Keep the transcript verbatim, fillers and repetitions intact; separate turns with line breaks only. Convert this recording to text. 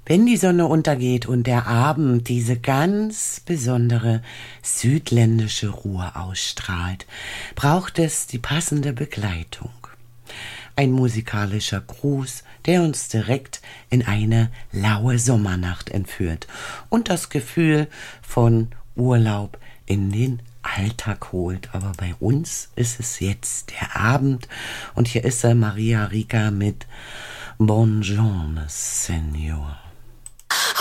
Wenn die Sonne untergeht und der Abend diese ganz besondere südländische Ruhe ausstrahlt, braucht es die passende Begleitung. Ein musikalischer Gruß, der uns direkt in eine laue Sommernacht entführt und das Gefühl von Urlaub in den Alltag holt. Aber bei uns ist es jetzt der Abend und hier ist er, Maria Rika mit Buongiorno, Signor.